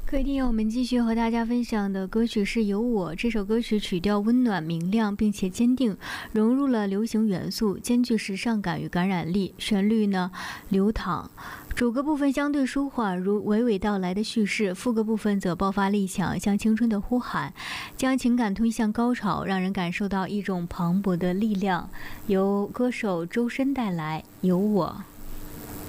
各位听友，我们继续和大家分享的歌曲是有我。这首歌曲曲调温暖明亮，并且坚定，融入了流行元素，兼具时尚感与感染力。旋律呢流淌，主歌部分相对舒缓，如娓娓道来的叙事；副歌部分则爆发力强，像青春的呼喊，将情感推向高潮，让人感受到一种磅礴的力量。由歌手周深带来《有我》。